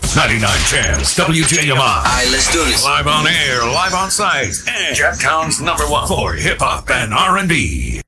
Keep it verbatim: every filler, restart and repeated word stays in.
ninety-nine Chance, W J M I. All right, let's do this. Live on air, live on site, and Jacktown's number one for hip hop and R and B.